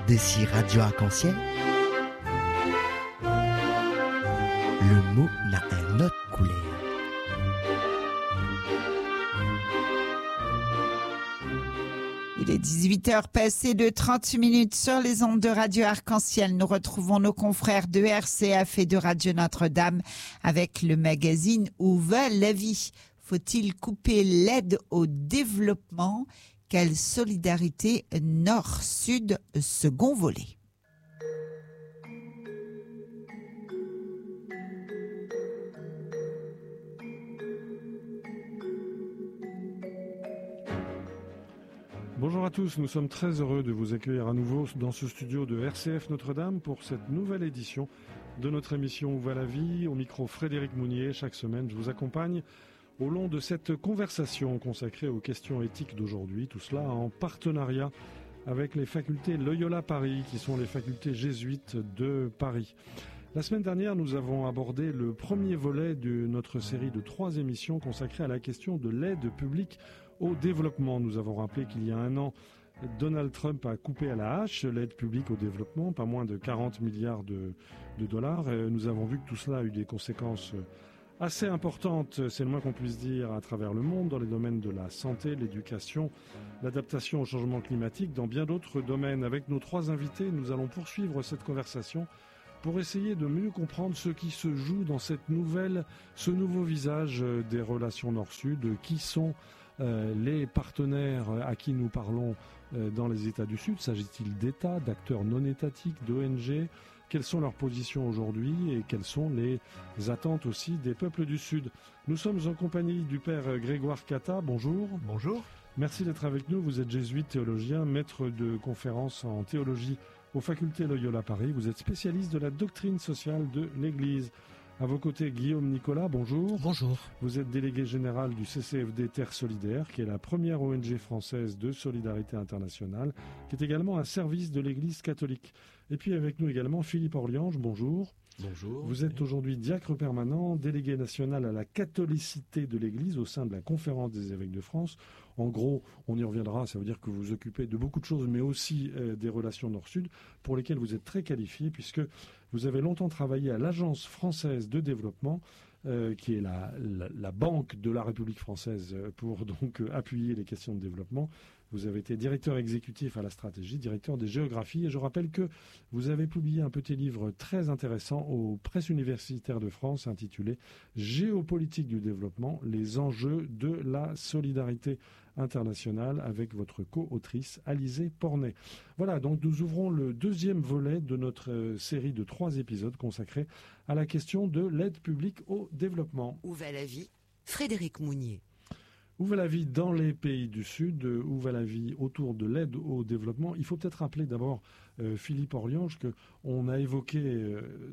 D'ici Radio Arc-en-Ciel, le mot n'a un autre couleur. Il est 18h passé de 30 minutes sur les ondes de Radio Arc-en-Ciel. Nous retrouvons nos confrères de RCF et de Radio Notre-Dame avec le magazine Où va la vie? Faut-il couper l'aide au développement? Quelle solidarité nord-sud second volet? Bonjour à tous, nous sommes très heureux de vous accueillir à nouveau dans ce studio de RCF Notre-Dame pour cette nouvelle édition de notre émission Où va la vie? Au micro Frédéric Mounier. Chaque semaine, je vous accompagne au long de cette conversation consacrée aux questions éthiques d'aujourd'hui. Tout cela en partenariat avec les facultés Loyola Paris, qui sont les facultés jésuites de Paris. La semaine dernière, nous avons abordé le premier volet de notre série de 3 émissions consacrées à la question de l'aide publique au développement. Nous avons rappelé qu'il y a un an, Donald Trump a coupé à la hache l'aide publique au développement, pas moins de 40 milliards de dollars. Nous avons vu que tout cela a eu des conséquences assez importantes, c'est le moins qu'on puisse dire, à travers le monde, dans les domaines de la santé, l'éducation, l'adaptation au changement climatique, dans bien d'autres domaines. Avec nos 3 invités, nous allons poursuivre cette conversation pour essayer de mieux comprendre ce qui se joue dans ce nouveau visage des relations Nord-Sud. Qui sont les partenaires à qui nous parlons dans les États du Sud? S'agit-il d'États, d'acteurs non étatiques, d'ONG? Quelles sont leurs positions aujourd'hui et quelles sont les attentes aussi des peuples du Sud? Nous sommes en compagnie du père Grégoire Cata. Bonjour. Bonjour. Merci d'être avec nous. Vous êtes jésuite théologien, maître de conférences en théologie aux facultés Loyola Paris. Vous êtes spécialiste de la doctrine sociale de l'Église. À vos côtés, Guillaume Nicolas, bonjour. Bonjour. Vous êtes délégué général du CCFD Terre Solidaire, qui est la première ONG française de solidarité internationale, qui est également un service de l'Église catholique. Et puis avec nous également Philippe Orliange, bonjour. Bonjour. Vous êtes aujourd'hui diacre permanent, délégué national à la catholicité de l'Église au sein de la Conférence des évêques de France. En gros, on y reviendra, ça veut dire que vous vous occupez de beaucoup de choses, mais aussi des relations Nord-Sud, pour lesquelles vous êtes très qualifié, puisque vous avez longtemps travaillé à l'Agence française de développement, qui est la banque de la République française pour donc appuyer les questions de développement. Vous avez été directeur exécutif à la stratégie, directeur des géographies, et je rappelle que vous avez publié un petit livre très intéressant aux presses universitaires de France intitulé « Géopolitique du développement, les enjeux de la solidarité internationale » avec votre co-autrice Alizée Pornet. Voilà, donc nous ouvrons le 2e volet de notre série de 3 épisodes consacrés à la question de l'aide publique au développement. Où va la vie? Frédéric Mounier. Où va la vie dans les pays du Sud? Où va la vie autour de l'aide au développement? Il faut peut-être rappeler d'abord, Philippe Orliange, qu'on a évoqué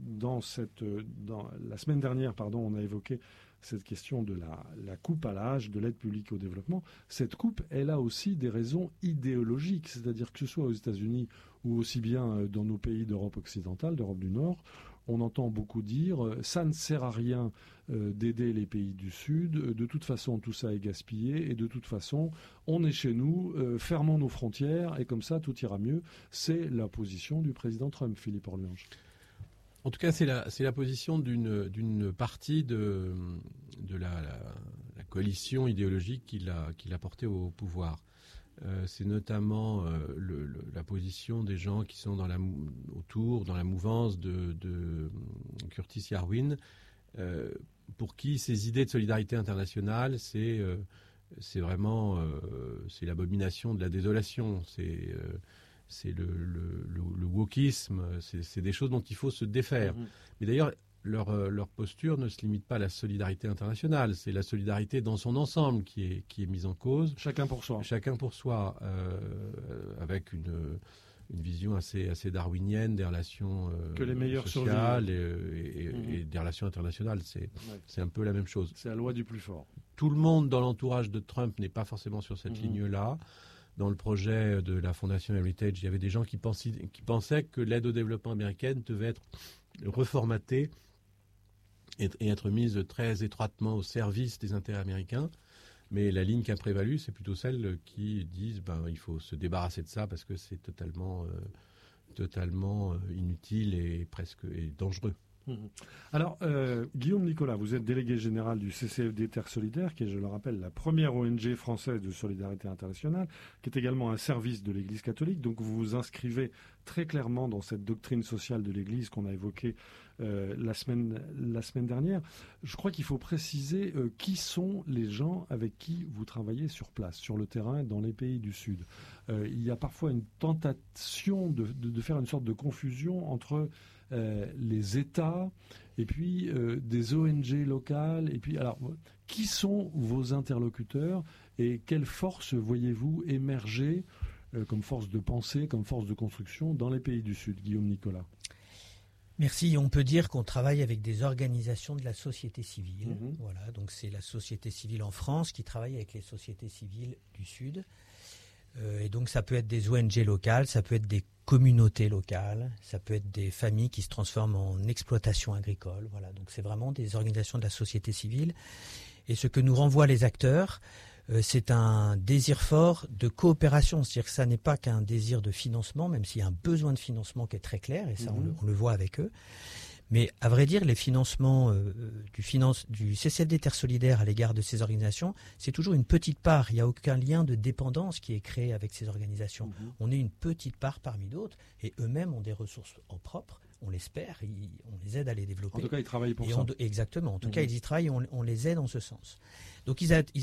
la semaine dernière, on a évoqué cette question de la coupe à la hache de l'aide publique au développement. Cette coupe, elle a aussi des raisons idéologiques, c'est-à-dire que ce soit aux États-Unis ou aussi bien dans nos pays d'Europe occidentale, d'Europe du Nord, on entend beaucoup dire ça ne sert à rien d'aider les pays du Sud, de toute façon tout ça est gaspillé et de toute façon on est chez nous, fermons nos frontières et comme ça tout ira mieux. C'est la position du président Trump, Philippe Orliange. En tout cas, c'est la position d'une partie de la coalition idéologique qu'il a portée au pouvoir. C'est notamment la position des gens qui sont dans la mouvance de Curtis Yarwin, pour qui ces idées de solidarité internationale, c'est vraiment c'est l'abomination de la désolation, c'est le wokisme, c'est des choses dont il faut se défaire. Mais d'ailleurs, leur posture ne se limite pas à la solidarité internationale, c'est la solidarité dans son ensemble qui est mise en cause. Chacun pour soi. Chacun pour soi, avec une vision assez darwinienne des relations que les meilleurs sociales et des relations internationales. C'est un peu la même chose. C'est la loi du plus fort. Tout le monde dans l'entourage de Trump n'est pas forcément sur cette ligne-là. Dans le projet de la Fondation Heritage, il y avait des gens qui pensaient que l'aide au développement américaine devait être reformatée et être mise très étroitement au service des intérêts américains. Mais la ligne qui a prévalu, c'est plutôt celle qui disent il faut se débarrasser de ça parce que c'est totalement totalement inutile et presque dangereux. Alors, Guillaume Nicolas, vous êtes délégué général du CCFD Terre Solidaire, qui est, je le rappelle, la première ONG française de solidarité internationale, qui est également un service de l'Église catholique. Donc vous vous inscrivez très clairement dans cette doctrine sociale de l'Église qu'on a évoquée la semaine dernière. Je crois qu'il faut préciser qui sont les gens avec qui vous travaillez sur place, sur le terrain, dans les pays du Sud. Il y a parfois une tentation de faire une sorte de confusion entre les États et puis des ONG locales. Et puis, alors, qui sont vos interlocuteurs et quelle force voyez-vous émerger comme force de pensée, comme force de construction dans les pays du Sud? Guillaume Nicolas. Merci. On peut dire qu'on travaille avec des organisations de la société civile. Voilà, donc c'est la société civile en France qui travaille avec les sociétés civiles du Sud. Et donc ça peut être des ONG locales, ça peut être des communautés locales, ça peut être des familles qui se transforment en exploitation agricole. Voilà, donc c'est vraiment des organisations de la société civile. Et ce que nous renvoient les acteurs, c'est un désir fort de coopération. C'est-à-dire que ça n'est pas qu'un désir de financement, même s'il y a un besoin de financement qui est très clair, et ça on le voit avec eux. Mais à vrai dire, les financements du CCFD Terre Solidaire à l'égard de ces organisations, c'est toujours une petite part. Il n'y a aucun lien de dépendance qui est créé avec ces organisations. On est une petite part parmi d'autres, et eux-mêmes ont des ressources en propre. On l'espère, on les aide à les développer. En tout cas, ils travaillent pour ça. Exactement. En tout cas, ils y travaillent et on les aide en ce sens. Donc, ils